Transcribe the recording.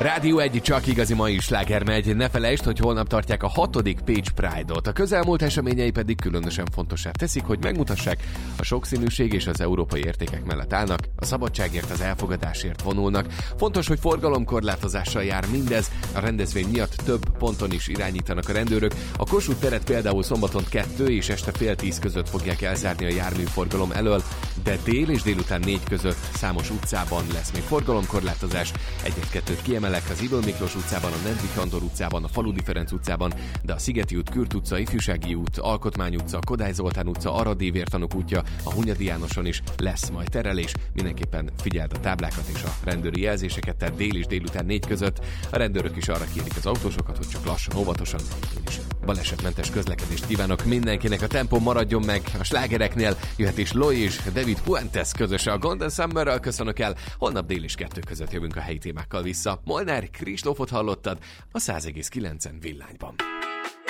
Rádió 1, csak igazi mai sláger megy. Ne felejtsd, hogy holnap tartják a 6. Pécs Pride-ot. A közelmúlt eseményei pedig különösen fontossá teszik, hogy megmutassák, a sokszínűség és az európai értékek mellett állnak, a szabadságért, az elfogadásért vonulnak. Fontos, hogy forgalomkorlátozással jár mindez, a rendezvény miatt több ponton is irányítanak a rendőrök. A Kossuth teret például szombaton 2 és este fél 10 között fogják elzárni a járműforgalom elől, de dél és délután 4 között számos utcában lesz még forgalomkorlátozás. 1-2-t kiemelek, az Ybl Miklós utcában, a Nedvik Andor utcában, a Faludi Ferenc utcában, de a Szigeti út, Kürt utca, Ifjúsági út, Alkotmány utca, Kodály Zoltán utca, Aradi Vértanúk útja, a Hunyadi Jánoson is lesz majd terelés. Mindenképpen figyeld a táblákat és a rendőri jelzéseket, tehát dél és délután 4 között. A rendőrök is arra kérik az autósokat, hogy csak lassan, óvatosan, és balesetmentes közlekedést kívánok mindenkinek. A tempó maradjon meg, a slágereknél jöhet is Loi és David Fuentes közösen a Golden Summerrel. Köszönök el, holnap dél és 2 között jövünk a helyi témákkal vissza. Molnár Kristófot hallottad a 100,9 villányban.